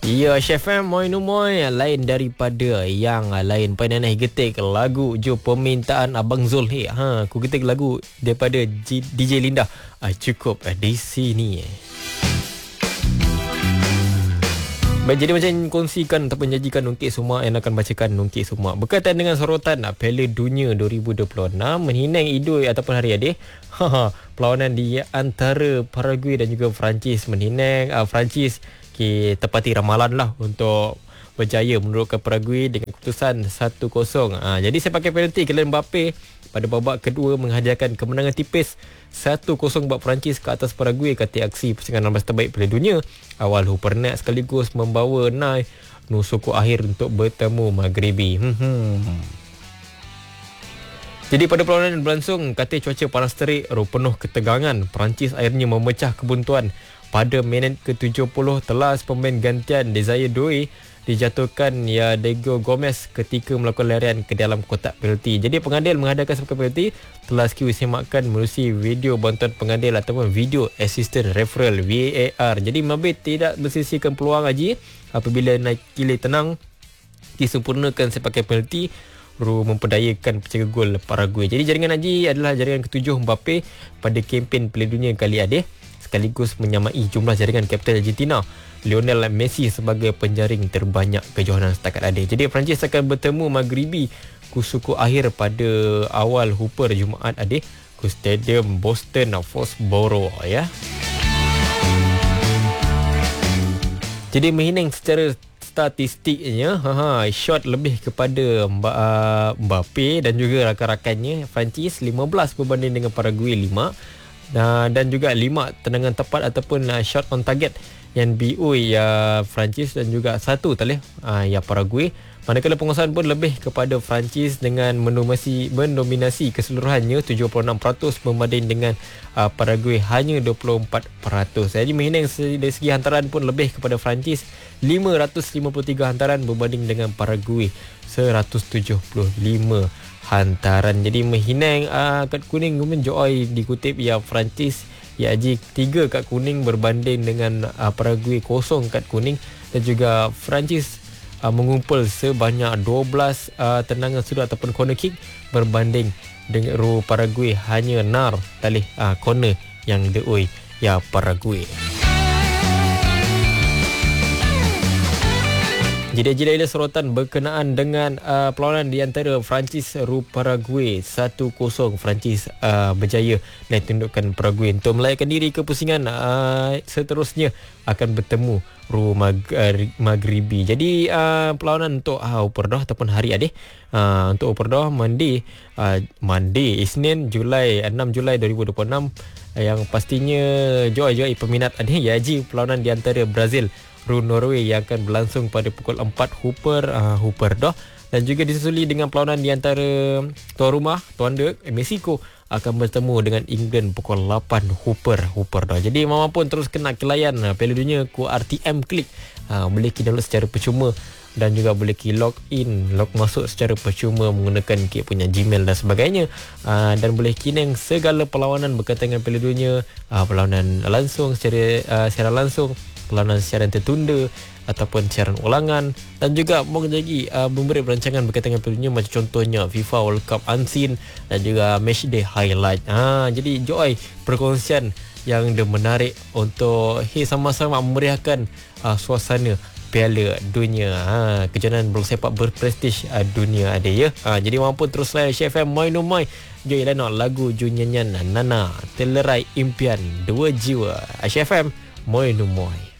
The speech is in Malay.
Ya, Chef M, Moi Numoy lain daripada yang lain. Penanah getik lagu Jo permintaan Abang Zul. Aku getik lagu daripada DJ Linda. Cukup di sini. Baik, jadi macam kongsikan ataupun janjikan Nungkit Semak yang akan bacakan Nungkit Semak berkaitan dengan sorotan Piala Dunia 2026 menhinang idul ataupun hari adik. Perlawanan di antara Paraguay dan juga Perancis menhinang Perancis tepati ramalan lah untuk berjaya menurunkan Paraguay dengan keputusan 1-0. Jadi saya pakai penalti Kylian Mbappe pada babak kedua menghadirkan kemenangan tipis 1-0 buat Perancis ke atas Paraguay kata aksi pusingan 16 terbaik Piala Dunia. Awal Hupernet sekaligus membawa Nai nusuku akhir untuk bertemu Maghribi. Jadi pada perlawanan yang berlangsung, kata cuaca panas terik, penuh ketegangan. Perancis akhirnya memecah kebuntuan. Pada minit ke-70, telas pemain gantian Desire Doué dijatuhkan Diego Gomez ketika melakukan larian ke dalam kotak penalti. Jadi pengadil mengadakan sepakat penalti telah disemakkan melalui video bantuan pengadil ataupun video assistant referral VAR. Jadi Mbappe tidak bersisihkan peluang lagi apabila naik kili tenang disempurnakan sepakat penalti memperdayakan penjaga gol Paraguay. Jadi jaringan Haji adalah jaringan ketujuh Mbappe pada kempen Piala Dunia kali ini, sekaligus menyamai jumlah jaringan kapten Argentina Lionel Messi sebagai penjaring terbanyak kejohanan setakat ada. Jadi Perancis akan bertemu Maghribi kusuku akhir pada awal Hooper Jumaat adik ke Stadium Boston Foxborough ya. Jadi menghinang secara statistiknya shot lebih kepada Mbappe dan juga rakan-rakannya Perancis 15 berbanding dengan Paraguay 5. Dan juga 5 tendangan tepat ataupun shot on target yang BO Perancis dan juga 1 tadi Paraguay. Manakala penguasaan pun lebih kepada Perancis dengan mendominasi keseluruhannya 76% berbanding dengan Paraguay hanya 24%. Jadi menghinang dari segi hantaran pun lebih kepada Perancis 553 hantaran berbanding dengan Paraguay 175 hantaran. Jadi menghinang kad kuning kemudian Joy dikutip Perancis Haji 3 kad kuning berbanding dengan Paraguay 0 kad kuning, dan juga Perancis mengumpul sebanyak 12 tendangan sudut ataupun corner kick berbanding dengan Paraguay hanya nar talih corner yang deoi Paraguay. Jeda-jeda sorotan berkenaan dengan perlawanan di antara Perancis Paraguay 1-0. Perancis berjaya naik tundukkan Paraguay untuk melayakkan diri ke pusingan seterusnya akan bertemu Maghribi. Jadi perlawanan untuk Uperdah ataupun hari adik untuk Uperdah Monday Isnin 6 Julai 2026 yang pastinya joy peminat adik Haji perlawanan di antara Brazil Norway yang akan berlangsung pada pukul 4 Hooper dan juga disusuli dengan perlawanan di antara tuan rumah Mexico akan bertemu dengan England pukul 8 Hooper. Jadi maupun terus kena kelayan Piala Dunia ku RTM Klik, boleh download secara percuma dan juga boleh log masuk secara percuma menggunakan punya Gmail dan sebagainya, dan boleh kineng segala perlawanan berkaitan dengan Piala Dunia, perlawanan langsung secara langsung, perlawanan siaran tertunda ataupun siaran ulangan, dan juga lagi memberi perancangan berkaitan dengan Piala Dunia macam contohnya FIFA World Cup Unseen dan juga Matchday Highlight. Jadi joy perkongsian yang menarik untuk sama-sama memeriahkan suasana Piala Dunia, kejohanan bola sepak berprestij dunia ada ya. Jadi maupun terus layan Chef M Moi Numai joy lain lagu Junyanyan Nana Telerai Impian Dua Jiwa. Chef M Moi Numai.